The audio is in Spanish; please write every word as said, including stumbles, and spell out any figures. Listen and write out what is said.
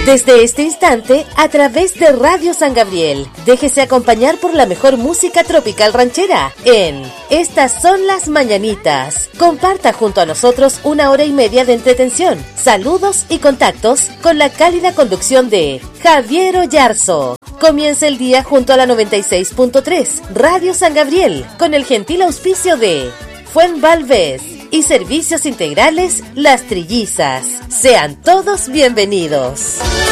Desde este instante, a través de Radio San Gabriel, déjese acompañar por la mejor música tropical ranchera en Estas Son Las Mañanitas. Comparta junto a nosotros una hora y media de entretención, saludos y contactos con la cálida conducción de Javier Oyarzo. Comienza el día junto a la noventa y seis punto tres Radio San Gabriel con el gentil auspicio de Fuenvalves y Servicios Integrales Las Trillizas. Sean todos bienvenidos.